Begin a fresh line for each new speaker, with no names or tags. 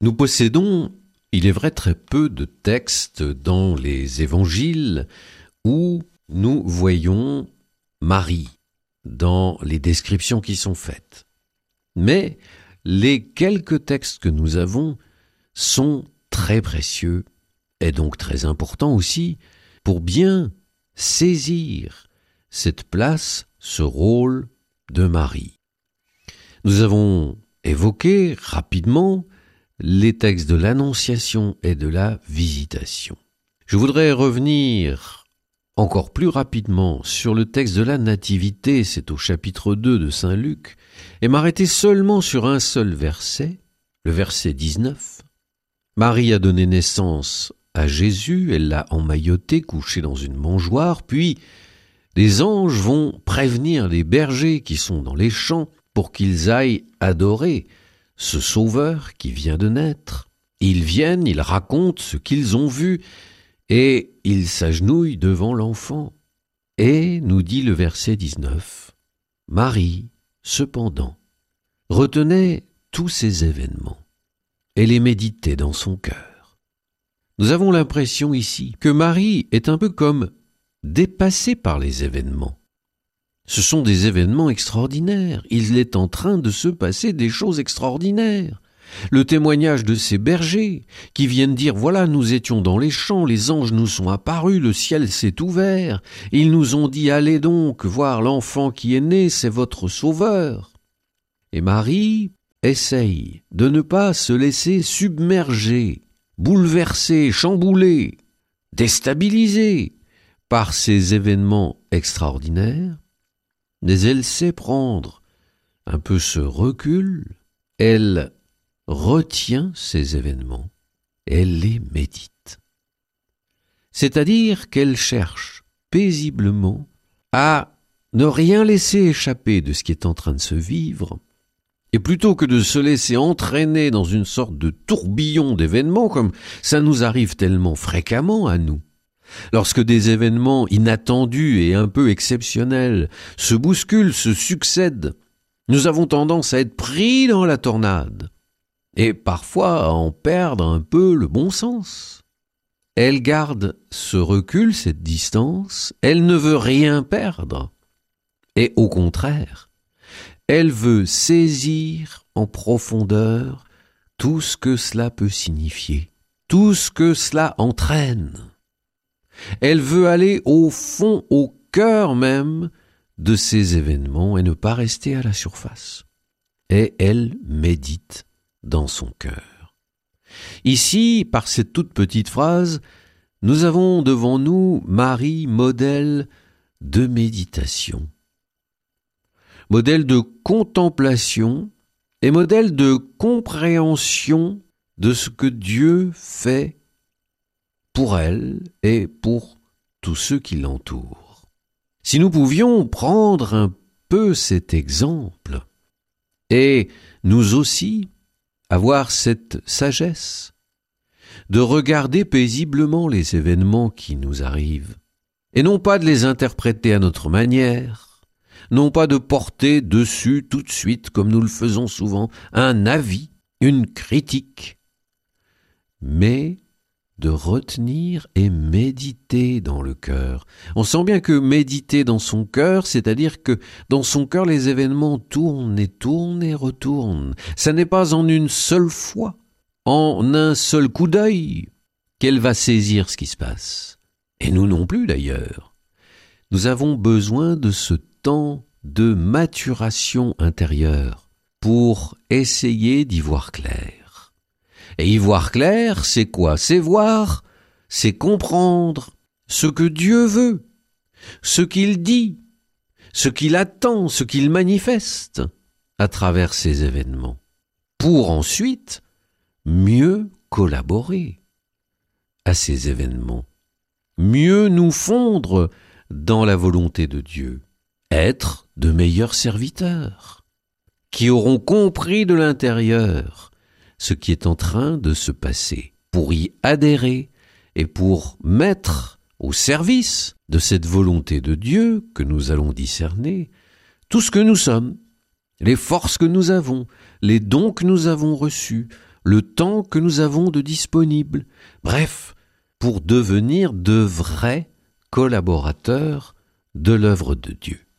Nous possédons, il est vrai, très peu de textes dans les évangiles où nous voyons Marie dans les descriptions qui sont faites. Mais les quelques textes que nous avons sont très précieux et donc très importants aussi pour bien saisir cette place, ce rôle de Marie. Nous avons évoqué rapidement les textes de l'Annonciation et de la Visitation. Je voudrais revenir encore plus rapidement sur le texte de la Nativité, c'est au chapitre 2 de Saint Luc, et m'arrêter seulement sur un seul verset, le verset 19. Marie a donné naissance à Jésus, elle l'a emmailloté, couché dans une mangeoire, puis les anges vont prévenir les bergers qui sont dans les champs pour qu'ils aillent adorer ce Sauveur qui vient de naître. Ils viennent, ils racontent ce qu'ils ont vu et ils s'agenouillent devant l'enfant. Et, nous dit le verset 19, Marie, cependant, retenait tous ces événements et les méditait dans son cœur. Nous avons l'impression ici que Marie est un peu comme dépassée par les événements. Ce sont des événements extraordinaires. Il est en train de se passer des choses extraordinaires. Le témoignage de ces bergers qui viennent dire « Voilà, nous étions dans les champs, les anges nous sont apparus, le ciel s'est ouvert. Ils nous ont dit « Allez donc voir l'enfant qui est né, c'est votre sauveur. » Et Marie essaye de ne pas se laisser submerger, bouleverser, chambouler, déstabiliser par ces événements extraordinaires. Mais elle sait prendre un peu ce recul, elle retient ces événements, elle les médite. C'est-à-dire qu'elle cherche paisiblement à ne rien laisser échapper de ce qui est en train de se vivre, et plutôt que de se laisser entraîner dans une sorte de tourbillon d'événements, comme ça nous arrive tellement fréquemment à nous, lorsque des événements inattendus et un peu exceptionnels se bousculent, se succèdent, nous avons tendance à être pris dans la tornade et parfois à en perdre un peu le bon sens. Elle garde ce recul, cette distance, elle ne veut rien perdre et au contraire, elle veut saisir en profondeur tout ce que cela peut signifier, tout ce que cela entraîne. Elle veut aller au fond, au cœur même de ces événements et ne pas rester à la surface. Et elle médite dans son cœur. Ici, par cette toute petite phrase, nous avons devant nous Marie, modèle de méditation, modèle de contemplation et modèle de compréhension de ce que Dieu fait pour elle et pour tous ceux qui l'entourent. Si nous pouvions prendre un peu cet exemple et nous aussi avoir cette sagesse de regarder paisiblement les événements qui nous arrivent et non pas de les interpréter à notre manière, non pas de porter dessus tout de suite, comme nous le faisons souvent, un avis, une critique, mais de retenir et méditer dans le cœur. On sent bien que méditer dans son cœur, c'est-à-dire que dans son cœur, les événements tournent et tournent et retournent. Ça n'est pas en une seule fois, en un seul coup d'œil, qu'elle va saisir ce qui se passe. Et nous non plus d'ailleurs. Nous avons besoin de ce temps de maturation intérieure pour essayer d'y voir clair. Et y voir clair, c'est quoi? C'est voir, c'est comprendre ce que Dieu veut, ce qu'il dit, ce qu'il attend, ce qu'il manifeste à travers ces événements, pour ensuite mieux collaborer à ces événements, mieux nous fondre dans la volonté de Dieu, être de meilleurs serviteurs, qui auront compris de l'intérieur ce qui est en train de se passer, pour y adhérer et pour mettre au service de cette volonté de Dieu que nous allons discerner tout ce que nous sommes, les forces que nous avons, les dons que nous avons reçus, le temps que nous avons de disponible. Bref, pour devenir de vrais collaborateurs de l'œuvre de Dieu.